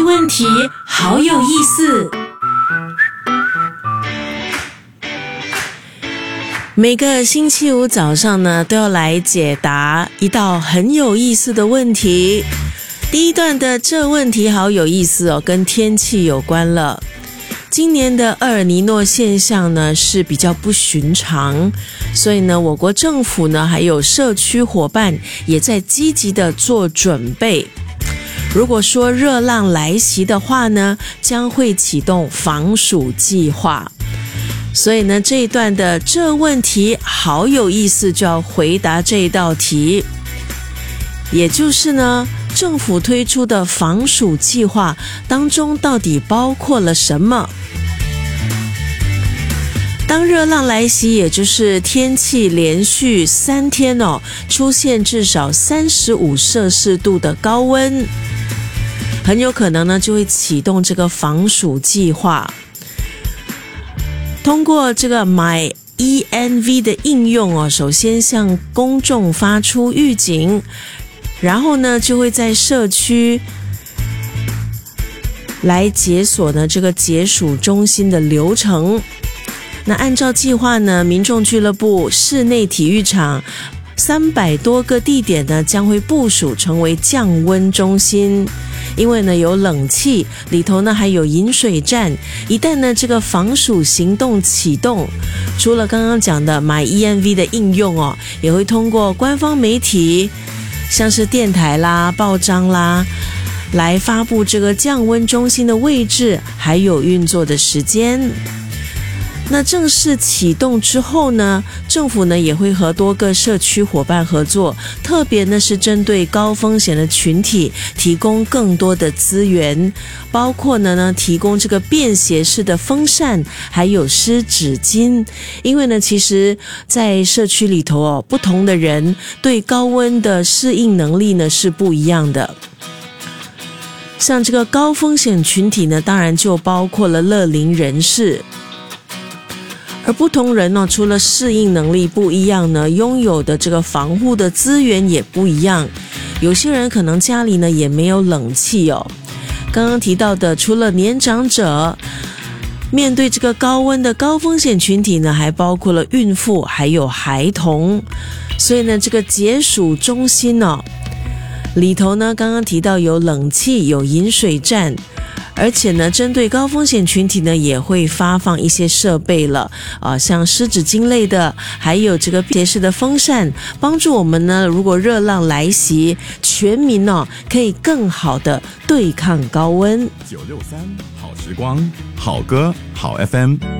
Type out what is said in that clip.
问题好有意思。 每个星期五早上呢，都要来解答一道很有意思的问题。第一段的这问题好有意思哦，跟天气有关了。今年的厄尔尼诺现象呢是比较不寻常，所以呢，我国政府呢还有社区伙伴也在积极的做准备。如果说热浪来袭的话呢，将会启动防暑计划。所以呢，这一段的这问题好有意思，就要回答这一道题。也就是呢，政府推出的防暑计划当中到底包括了什么？当热浪来袭，也就是天气连续3天出现至少35摄氏度的高温，很有可能呢就会启动这个防暑计划。通过这个 MyENV 的应用首先向公众发出预警，然后呢就会在社区来解锁呢这个解暑中心的流程。那按照计划呢，民众俱乐部、室内体育场300多个地点呢将会部署成为降温中心。因为呢有冷气，里头呢还有饮水站，一旦呢这个防暑行动启动，除了刚刚讲的 MyENV 的应用也会通过官方媒体，像是电台啦、报章啦，来发布这个降温中心的位置，还有运作的时间。那正式启动之后呢，政府呢也会和多个社区伙伴合作，特别呢是针对高风险的群体提供更多的资源，包括呢提供这个便携式的风扇，还有湿纸巾。因为呢其实在社区里头不同的人对高温的适应能力呢是不一样的。像这个高风险群体呢，当然就包括了乐龄人士。而不同人除了适应能力不一样呢，拥有的这个防护的资源也不一样。有些人可能家里呢也没有冷气刚刚提到的，除了年长者，面对这个高温的高风险群体呢，还包括了孕妇还有孩童。所以呢，这个解暑中心里头呢，刚刚提到有冷气，有饮水站。而且呢，针对高风险群体呢，也会发放一些设备了像湿纸巾类的，还有这个便携式的风扇，帮助我们呢，如果热浪来袭，全民可以更好的对抗高温。 963好时光，好歌好 FM。